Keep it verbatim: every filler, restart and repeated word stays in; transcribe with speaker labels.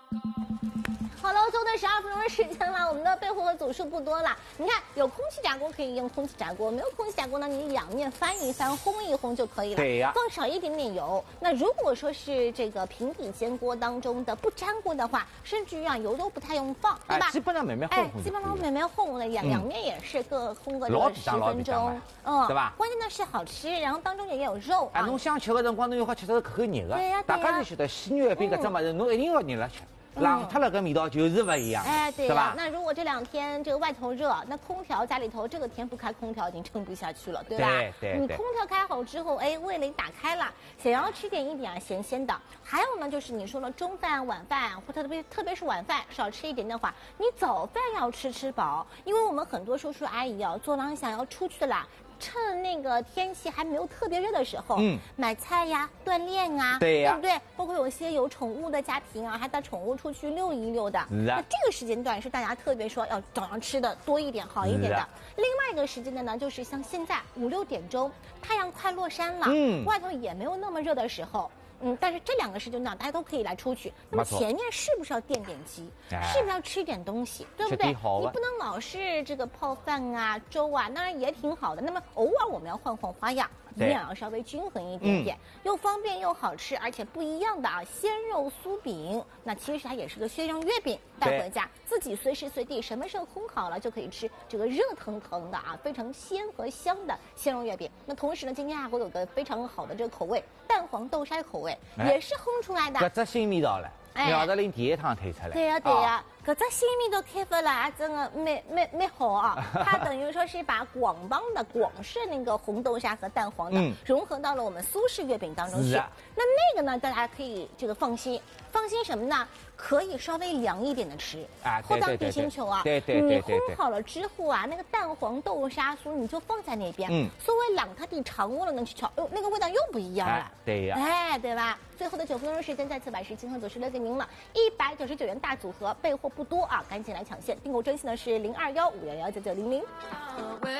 Speaker 1: 好了，最后的十二分钟的时间了，我们的备货和组数不多了。你看，有空气炸锅可以用空气炸锅，没有空气炸锅呢，你两面翻一翻，烘一烘就可以了。
Speaker 2: 对呀，
Speaker 1: 放少一点点油。那如果说是这个平底煎锅当中的不粘锅的话，甚至于啊油都不太用放，对吧？
Speaker 2: 哎、基本上慢慢烘
Speaker 1: 哎，基本上慢慢烘了，两、嗯、两面也是各烘个这十分钟，
Speaker 2: 嗯，对吧？
Speaker 1: 关键呢是好吃，然后当中也有肉啊。
Speaker 2: 哎，侬想吃的辰光，侬又好吃得口口热的。
Speaker 1: 对呀，
Speaker 2: 大家就晓得西月饼搿只物事，侬一定要热了吃。冷它那个味道就是不一样，
Speaker 1: 哎，对
Speaker 2: 吧？
Speaker 1: 那如果这两天这个外头热，那空调家里头这个天不开空调已经撑不下去了，对吧？
Speaker 2: 对对。
Speaker 1: 你空调开好之后，哎，味蕾打开了，想要吃点一点啊咸鲜的。还有呢，就是你说了中饭、晚饭，或特别特别是晚饭少吃一点的话，你早饭要吃吃饱，因为我们很多叔叔阿姨啊，做完想要出去的啦。趁那个天气还没有特别热的时候，嗯，买菜呀、锻炼啊，
Speaker 2: 对呀，
Speaker 1: 对不对？包括有些有宠物的家庭啊，还带宠物出去溜一溜的。那这个时间段是大家特别说要早上吃的多一点、好一点的。另外一个时间段呢，就是像现在五六点钟，太阳快落山了，嗯，外头也没有那么热的时候。嗯，但是这两个时间段大家都可以来出去。那么前面是不是要垫点肌？是不是要吃点东西？对不对？你不能老是这个泡饭啊、粥啊，当然也挺好的。那么偶尔我们要换换花样，营养要稍微均衡一点点，嗯、又方便又好吃，而且不一样的啊！鲜肉酥饼，那其实它也是个鲜肉月饼，带回家自己随时随地什么时候烘好了就可以吃这个热腾腾的啊，非常鲜和香的鲜肉月饼。那同时呢，今天啊，我有个非常好的这个口味，蛋黄豆沙口味。也是烘出来的，
Speaker 2: 搿只新味道了，苗子林第一趟推出来。
Speaker 1: 对呀对呀，搿只新味道开发了，真的蛮蛮蛮好啊！它等于说是把广帮的广式那个红豆沙和蛋黄的、嗯、融合到了我们苏式月饼当中去。啊、那那个呢，大家可以这个放心，放心什么呢？可以稍微凉一点的吃，啊，后当地星球啊，
Speaker 2: 对对对对，
Speaker 1: 你烘好了之后啊，那个蛋黄豆沙酥你就放在那边，嗯，稍微冷它地常温了能去炒，哦，那个味道又不一样了，
Speaker 2: 哎、对呀，
Speaker 1: 哎，对吧？最后的九分钟时间，再次把时间和组数留给您了，一百九十九元大组合，备货不多啊，赶紧来抢现，订购专线呢是零二幺五幺幺九九零零。